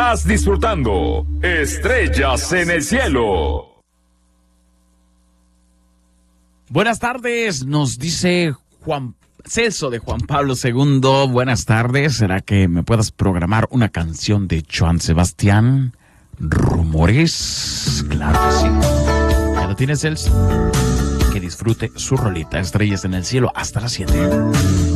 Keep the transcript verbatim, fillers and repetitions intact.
Estás disfrutando Estrellas en el Cielo. Buenas tardes, nos dice Juan Celso de Juan Pablo segundo. Buenas tardes, ¿será que me puedas programar una canción de Joan Sebastián? Rumores, claro que sí. ¿Ya lo tienes, Celso? Que disfrute su rolita, Estrellas en el Cielo, hasta las siete.